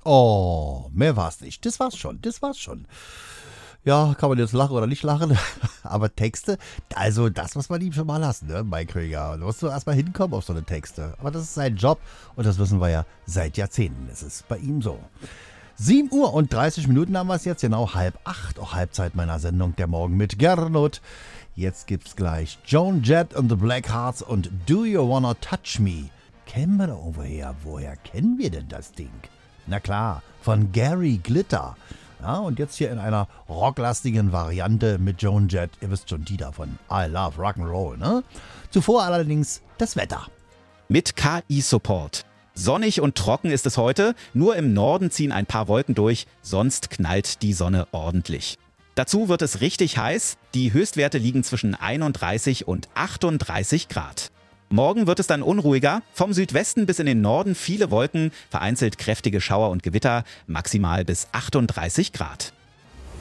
Oh, mehr war's nicht. Das war's schon. Ja, kann man jetzt lachen oder nicht lachen, aber Texte, also das muss man ihm schon mal lassen, ne, Mike Krieger. Da musst du erstmal hinkommen auf so eine Texte. Aber das ist sein Job und das wissen wir ja seit Jahrzehnten. Es ist bei ihm so. 7:30 haben wir es jetzt, genau 7:30, auch Halbzeit meiner Sendung Der Morgen mit Gernot. Jetzt gibt's gleich Joan Jett and the Blackhearts und Do You Wanna Touch Me? Kennen wir da irgendwoher? Woher kennen wir denn das Ding? Na klar, von Gary Glitter. Ja, und jetzt hier in einer rocklastigen Variante mit Joan Jett. Ihr wisst schon, die da von I Love Rock'n'Roll, ne? Zuvor allerdings das Wetter. Mit KI-Support. Sonnig und trocken ist es heute, nur im Norden ziehen ein paar Wolken durch, sonst knallt die Sonne ordentlich. Dazu wird es richtig heiß, die Höchstwerte liegen zwischen 31 und 38 Grad. Morgen wird es dann unruhiger, vom Südwesten bis in den Norden viele Wolken, vereinzelt kräftige Schauer und Gewitter, maximal bis 38 Grad.